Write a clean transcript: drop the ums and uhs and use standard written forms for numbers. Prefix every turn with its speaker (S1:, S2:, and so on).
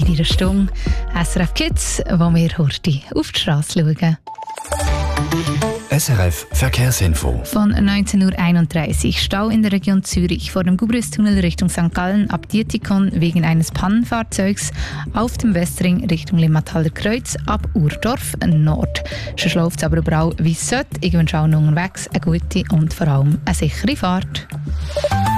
S1: in einer Stunde SRF Kids, wo wir heute auf die Straße schauen.
S2: SRF Verkehrsinfo.
S1: Von 19:31 Uhr Stau in der Region Zürich vor dem Gubristunnel Richtung St. Gallen ab Dietikon wegen eines Pannenfahrzeugs, auf dem Westring Richtung Limmathaler Kreuz ab Urdorf Nord. Schon läuft es aber überall wie es sollte. Ich wünsche allen unterwegs eine gute und vor allem eine sichere Fahrt.